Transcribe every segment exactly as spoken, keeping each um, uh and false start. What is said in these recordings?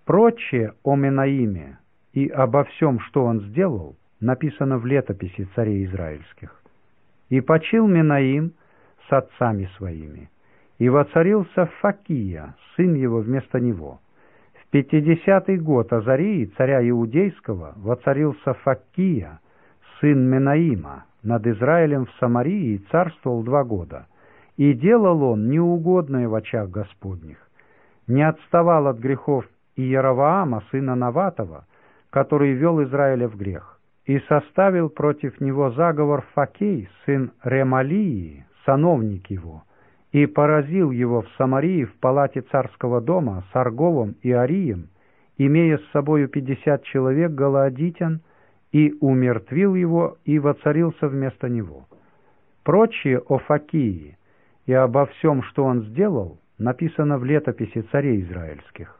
Прочее о Менаиме и обо всем, что он сделал, написано в летописи царей израильских. «И почил Менаим с отцами своими, и воцарился Факия, сын его вместо него. В пятидесятый год Азарии, царя Иудейского, воцарился Факия, сын Менаима, над Израилем в Самарии, и царствовал два года. И делал он неугодное в очах Господних, не отставал от грехов Иеровоама, сына Наватова, который вел Израиля в грех. И составил против него заговор Факей, сын Ремалии, сановник его, и поразил его в Самарии в палате царского дома с Арговом и Арием, имея с собою пятьдесят человек галаадитян, и умертвил его, и воцарился вместо него. Прочее о Факии и обо всем, что он сделал, написано в летописи царей израильских.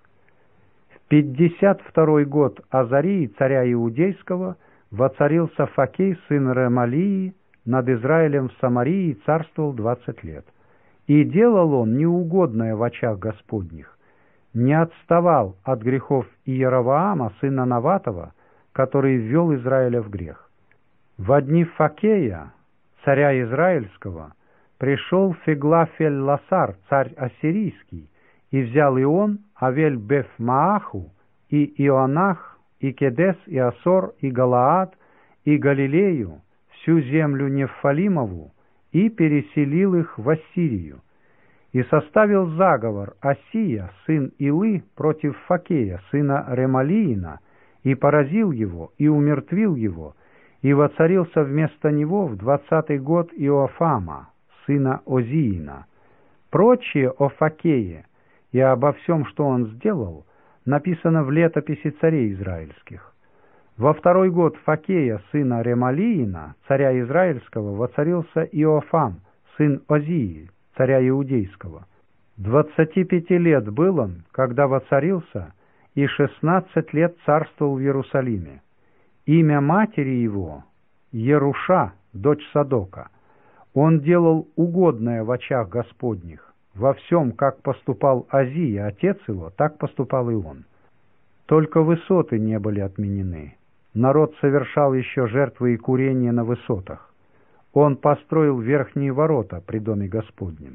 В пятьдесят второй год Азарии, царя Иудейского, воцарился Факей, сын Ремалии, над Израилем в Самарии, и царствовал двадцать лет. И делал он неугодное в очах Господних, не отставал от грехов Иеровоама, сына Наватова, который ввел Израиля в грех. Во дни Факея, царя израильского, пришел Феглафель-Ласар, царь ассирийский, и взял и он Авель-Беф-Мааху, и Ионах, и Кедес, и Асор, и Галаад, и Галилею, всю землю Нефалимову, и переселил их в Ассирию. И составил заговор Асия, сын Илы, против Факея, сына Ремалиина, и поразил его, и умертвил его, и воцарился вместо него в двадцатый год Иофама, сына Озиина. Прочее о Факее и обо всем, что он сделал, написано в летописи царей израильских. Во второй год Факея, сына Ремалиина, царя израильского, воцарился Иофам, сын Озии, царя иудейского. Двадцати пяти лет был он, когда воцарился, и шестнадцать лет царствовал в Иерусалиме. Имя матери его — Еруша, дочь Садока. Он делал угодное в очах Господних. Во всем, как поступал Азия, отец его, так поступал и он. Только высоты не были отменены. Народ совершал еще жертвы и курения на высотах. Он построил верхние ворота при доме Господнем.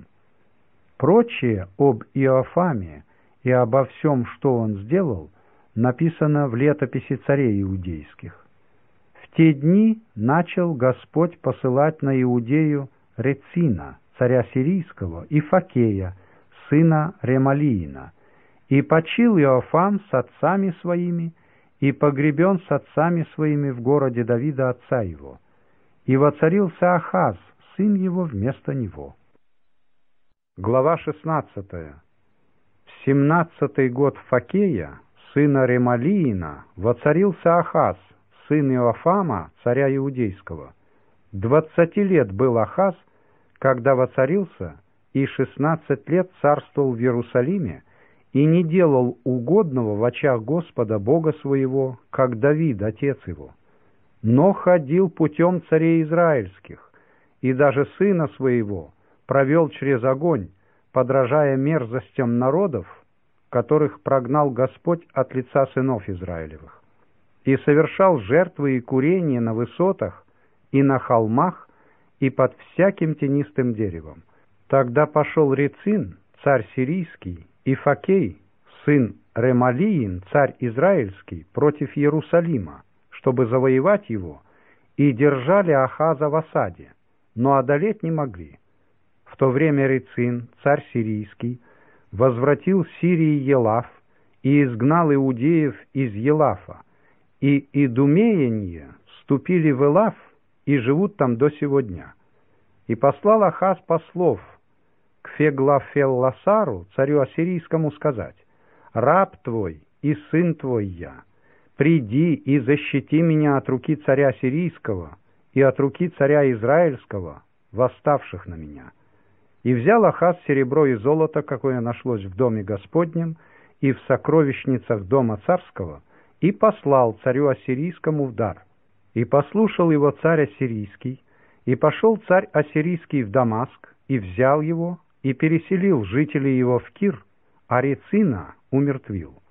Прочее об Иофаме и обо всем, что он сделал, написано в летописи царей иудейских. В те дни начал Господь посылать на Иудею Рецина, царя сирийского, и Факея, сына Ремалиина. И почил Иофам с отцами своими, и погребен с отцами своими в городе Давида отца его. И воцарился Ахаз, сын его, вместо него. Глава шестнадцатая. В семнадцатый год Факея, сына Ремалиина, воцарился Ахаз, сын Иофама, царя иудейского. Двадцати лет был Ахаз, когда воцарился, и шестнадцать лет царствовал в Иерусалиме, и не делал угодного в очах Господа Бога своего, как Давид, отец его, но ходил путем царей израильских, и даже сына своего провел через огонь, подражая мерзостям народов, которых прогнал Господь от лица сынов Израилевых, и совершал жертвы и курения на высотах и на холмах и под всяким тенистым деревом. Тогда пошел Рецин, царь сирийский, и Факей, сын Ремалиин, царь израильский, против Иерусалима, чтобы завоевать его, и держали Ахаза в осаде, но одолеть не могли. В то время Рецин, царь сирийский, возвратил с Сирии Елаф и изгнал иудеев из Елафа, и идумеяне вступили в Елаф и живут там до сего дня. И послал Ахаз послов к Феглафелласару, царю ассирийскому, сказать: «Раб твой и сын твой я, приди и защити меня от руки царя сирийского и от руки царя израильского, восставших на меня». И взял Ахаз серебро и золото, какое нашлось в доме Господнем и в сокровищницах дома царского, и послал царю ассирийскому в дар. И послушал его царь ассирийский, и пошел царь ассирийский в Дамаск, и взял его, и переселил жителей его в Кир, а Рецина умертвил.